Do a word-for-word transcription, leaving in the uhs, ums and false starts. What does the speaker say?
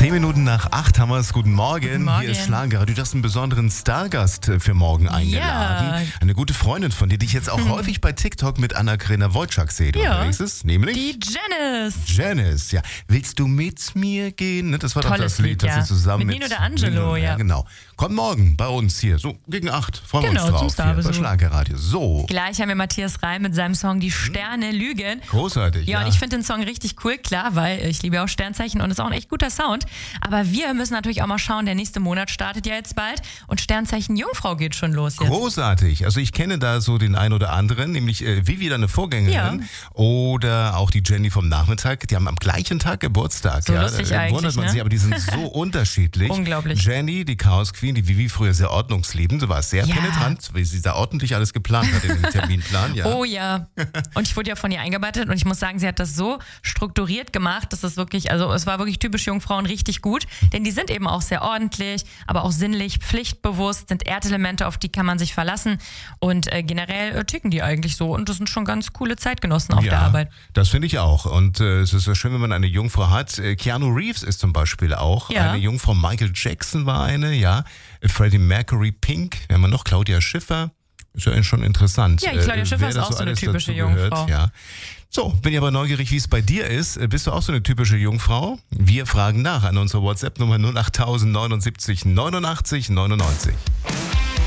Zehn Minuten nach acht haben wir es. Guten Morgen. Guten Morgen. Hier ist Schlager. Du hast einen besonderen Stargast für morgen eingeladen. Ja. Eine gute Freundin von dir, die ich jetzt auch hm. häufig bei TikTok mit Anna-Karina Wojcik sehe. Ja. Unterwegs ist, nämlich die Janice. Janice, ja. Willst du mit mir gehen? Das war Tolles doch das Lied, Lied, das ja. sie zusammen Mit mit, Nino D'Angelo, Nino, ja. Genau. Kommt morgen bei uns hier, so gegen acht. Freuen wir Genau, uns zum drauf hier bei Starbesuch. Schlagerradio. So. Gleich haben wir Matthias Reim mit seinem Song Die Sterne lügen. Großartig, Ja, ja. und ich finde den Song richtig cool, klar, weil ich liebe auch Sternzeichen und es ist auch ein echt guter Sound. Aber wir müssen natürlich auch mal schauen, der nächste Monat startet ja jetzt bald und Sternzeichen Jungfrau geht schon los jetzt. Großartig. Also ich kenne da so den einen oder anderen, nämlich äh, Vivi, deine Vorgängerin, Ja. oder auch die Jenny vom Nachmittag. Die haben am gleichen Tag Geburtstag. So ja. lustig Da eigentlich, wundert man ne? sich, aber die sind so unterschiedlich. Unglaublich. Jenny, die Chaos Queen, die Vivi früher sehr ordnungsliebend. Sie war sehr Ja. penetrant, weil sie da ordentlich alles geplant hat in dem Terminplan. Ja. Oh ja. Und ich wurde ja von ihr eingearbeitet und ich muss sagen, sie hat das so strukturiert gemacht, dass es wirklich, also es war wirklich typisch Jungfrauen richtig gut, denn die sind eben auch sehr ordentlich, aber auch sinnlich, pflichtbewusst, sind Erdelemente, auf die kann man sich verlassen und äh, generell äh, ticken die eigentlich so und das sind schon ganz coole Zeitgenossen auf ja, der Arbeit. Das finde ich auch. Und äh, es ist so schön, wenn man eine Jungfrau hat. Äh, Keanu Reeves ist zum Beispiel auch Ja. eine Jungfrau. Michael Jackson war eine, ja. Äh, Freddie Mercury, Pink. Wir haben noch Claudia Schiffer. Ist ja schon interessant. Ja, Claudia äh, Schiffer wer ist da auch so eine alles typische dazu gehört, Jungfrau. Ja. So, bin ich aber neugierig, wie es bei dir ist. Äh, Bist du auch so eine typische Jungfrau? Wir fragen nach an unsere WhatsApp-Nummer null acht null null neunundsiebzig neunundachtzig neunundneunzig.